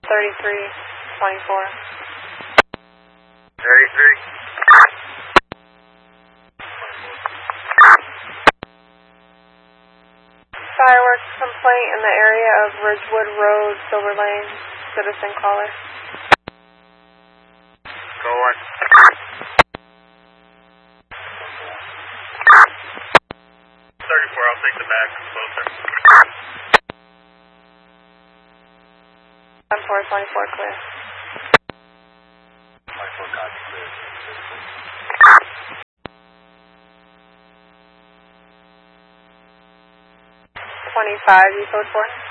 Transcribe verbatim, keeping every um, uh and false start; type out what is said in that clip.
thirty-three twenty-four. thirty-three. Fireworks complaint in the area of Ridgewood Road, Silver Lane, citizen caller. Go on. thirty-four, I'll take the back. Closer. ten four twenty-four, clear. twenty-four, copy, clear. twenty-five, you code for?